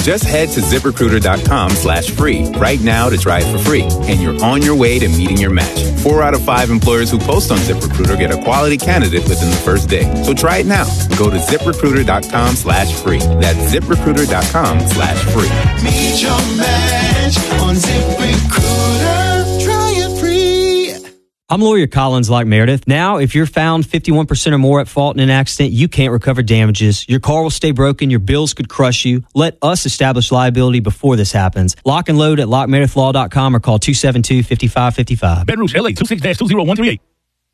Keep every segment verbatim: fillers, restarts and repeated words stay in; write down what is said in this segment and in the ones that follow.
Just head to ZipRecruiter.com slash free right now to try it for free, and you're on your way to meeting your match. Four out of five employers who post on ZipRecruiter get a quality candidate within the first day. So try it now. Go to ZipRecruiter.com slash free. That's ZipRecruiter.com slash free. Meet your match on ZipRecruiter. Try it free. I'm lawyer Collins like Meredith. Now, if you're found fifty-one percent or more at fault in an accident, you can't recover damages. Your car will stay broken. Your bills could crush you. Let us establish liability before this happens. Lock and load at lock meredith law dot com or call two seven two, five five five five. Ben Rouge, L A, two six two zero one three eight.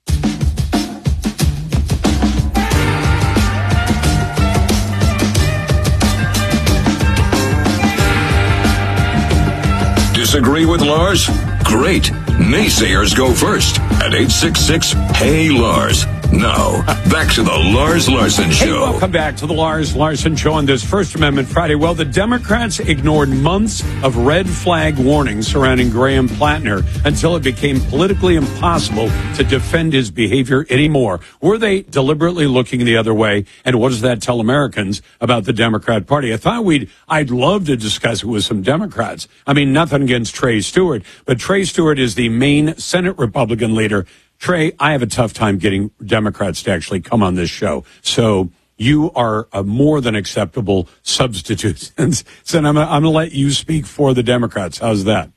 Disagree with Lars? Great. Naysayers go first at eight six six, Hey Lars. Now, back to the Lars Larson Show. Hey, welcome back to the Lars Larson Show on this First Amendment Friday. Well, the Democrats ignored months of red flag warnings surrounding Graham Plattner until it became politically impossible to defend his behavior anymore. Were they deliberately looking the other way? And what does that tell Americans about the Democrat Party? I thought we'd, I'd love to discuss it with some Democrats. I mean, nothing against Trey Stewart, but Trey Stewart is the main Senate Republican leader. Trey, I have a tough time getting Democrats to actually come on this show. So you are a more than acceptable substitute. And so I'm, I'm going to let you speak for the Democrats. How's that?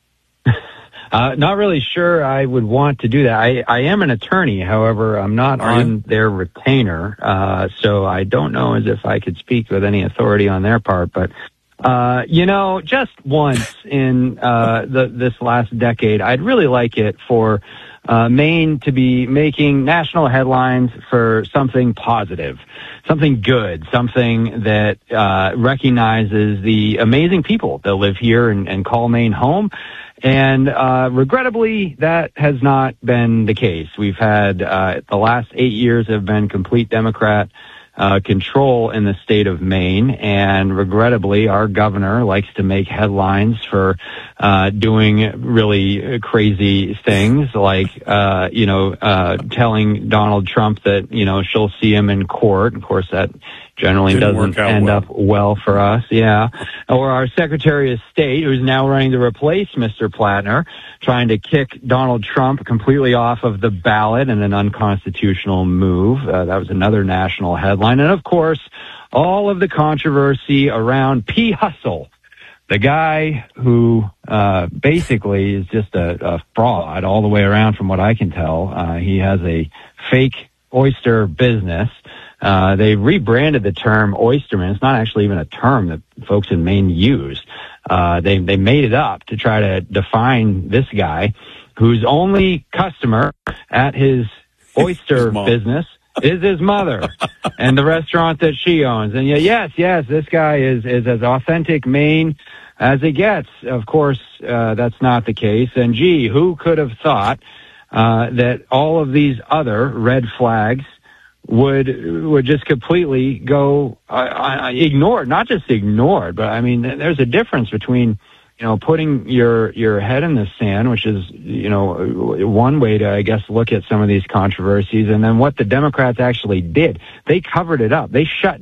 Uh, not really sure I would want to do that. I, I am an attorney, however, I'm not Are on you? their retainer, uh, so I don't know as if I could speak with any authority on their part. But, uh, you know, just once in uh, the, this last decade, I'd really like it for Uh, Maine to be making national headlines for something positive, something good, something that uh, recognizes the amazing people that live here and, and call Maine home. And uh, regrettably, that has not been the case. We've had uh, the last eight years have been complete Democrat Uh, control in the state of Maine, and regrettably, our governor likes to make headlines for uh, doing really crazy things, like uh, you know, uh, telling Donald Trump that you know she'll see him in court. Of course, that generally Didn't doesn't work out end well. up well for us. Yeah, or our Secretary of State, who's now running to replace Mister Plattner, trying to kick Donald Trump completely off of the ballot in an unconstitutional move. Uh, that was another national headline. And, of course, all of the controversy around P. Hustle, the guy who uh, basically is just a, a fraud all the way around from what I can tell. Uh, he has a fake oyster business. Uh, they rebranded the term oysterman. It's not actually even a term that folks in Maine use. Uh, they, they made it up to try to define this guy whose only customer at his oyster His mom. business is his mother and the restaurant that she owns. And yeah, yes, yes, this guy is, is as authentic Maine as it gets. Of course, uh, that's not the case. And gee, who could have thought, uh, that all of these other red flags would, would just completely go, uh, ignored, not just ignored, but I mean, there's a difference between, you know, putting your, your head in the sand, which is, you know, one way to, I guess, look at some of these controversies, and then what the Democrats actually did. They covered it up. They shut